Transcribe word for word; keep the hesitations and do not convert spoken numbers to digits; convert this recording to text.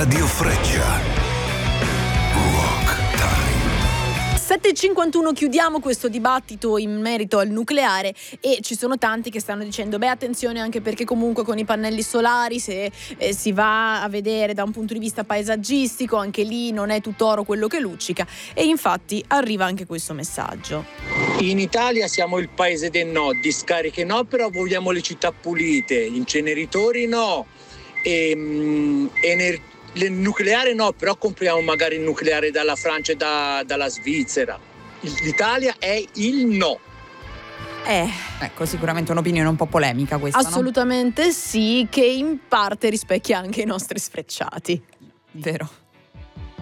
Radio Freccia. sette e cinquantuno chiudiamo questo dibattito in merito al nucleare e ci sono tanti che stanno dicendo beh attenzione anche perché comunque con i pannelli solari se eh, si va a vedere da un punto di vista paesaggistico anche lì non è tutto oro quello che luccica e infatti arriva anche questo messaggio. In Italia siamo il paese del no, discariche no, però vogliamo le città pulite, inceneritori no, e, mh, ener- il nucleare no, però compriamo magari il nucleare dalla Francia e da, dalla Svizzera. L'Italia è il no. Eh, ecco, sicuramente un'opinione un po' polemica questa, assolutamente no? Sì, che in parte rispecchia anche i nostri sfrecciati. Vero.